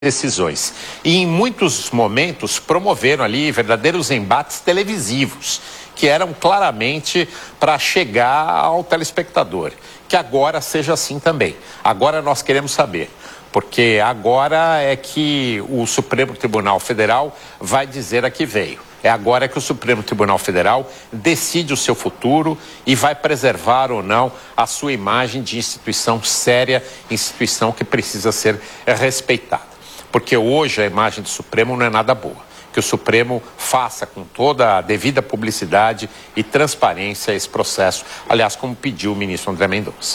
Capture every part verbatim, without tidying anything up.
decisões. E em muitos momentos promoveram ali verdadeiros embates televisivos, que eram claramente para chegar ao telespectador. Que agora seja assim também. Agora nós queremos saber, porque agora é que o Supremo Tribunal Federal vai dizer a que veio. É agora que o Supremo Tribunal Federal decide o seu futuro e vai preservar ou não a sua imagem de instituição séria, instituição que precisa ser respeitada. Porque hoje a imagem do Supremo não é nada boa. Que o Supremo faça com toda a devida publicidade e transparência esse processo, aliás, como pediu o ministro André Mendonça.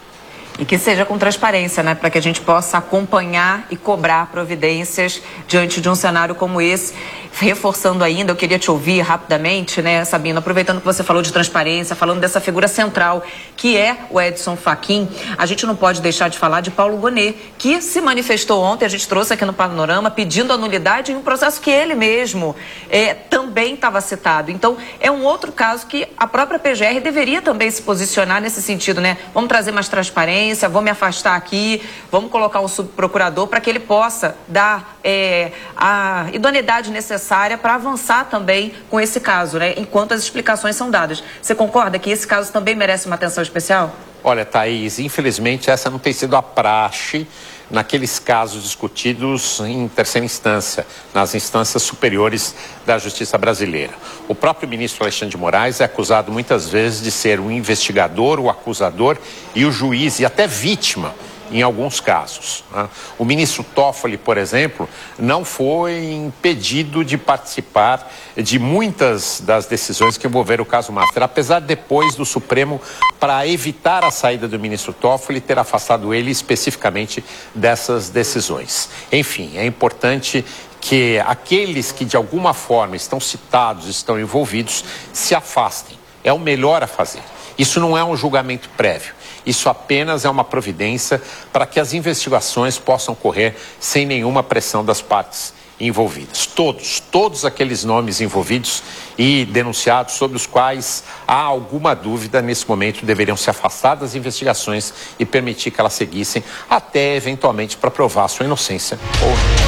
E que seja com transparência, né, para que a gente possa acompanhar e cobrar providências diante de um cenário como esse. Reforçando ainda, eu queria te ouvir rapidamente, né, Sabina, aproveitando que você falou de transparência, falando dessa figura central, que é o Edson Fachin, a gente não pode deixar de falar de Paulo Gonet, que se manifestou ontem, a gente trouxe aqui no Panorama, pedindo a nulidade em um processo que ele mesmo é, também estava citado. Então, é um outro caso que a própria P G R deveria também se posicionar nesse sentido, né? Vamos trazer mais transparência, vou me afastar aqui, vamos colocar um subprocurador para que ele possa dar é, a idoneidade necessária para avançar também com esse caso, né? Enquanto as explicações são dadas. Você concorda que esse caso também merece uma atenção especial? Olha, Thaís, infelizmente essa não tem sido a praxe naqueles casos discutidos em terceira instância, nas instâncias superiores da justiça brasileira. O próprio ministro Alexandre de Moraes é acusado muitas vezes de ser o investigador, o acusador e o juiz e até vítima em alguns casos. O ministro Toffoli, por exemplo, não foi impedido de participar de muitas das decisões que envolveram o caso Master, apesar depois do Supremo, para evitar a saída do ministro Toffoli, ter afastado ele especificamente dessas decisões. Enfim, é importante que aqueles que de alguma forma estão citados, estão envolvidos, se afastem. É o melhor a fazer. Isso não é um julgamento prévio. Isso apenas é uma providência para que as investigações possam correr sem nenhuma pressão das partes envolvidas. Todos, todos aqueles nomes envolvidos e denunciados sobre os quais há alguma dúvida nesse momento deveriam se afastar das investigações e permitir que elas seguissem até eventualmente para provar sua inocência ou não.